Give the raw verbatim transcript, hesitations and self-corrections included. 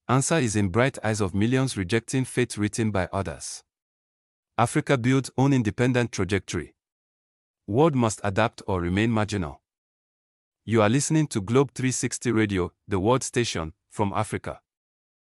Answer is in bright eyes of millions rejecting fate written by others. Africa builds own independent trajectory. World must adapt or remain marginal. You are listening to Globe three sixty Radio, the world station, from Africa.